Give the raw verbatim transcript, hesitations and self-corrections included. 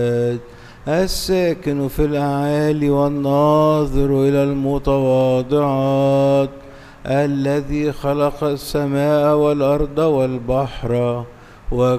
الساكن في الأعالي والناظر إلى المتواضعات، الذي خلق السماء والأرض والبحر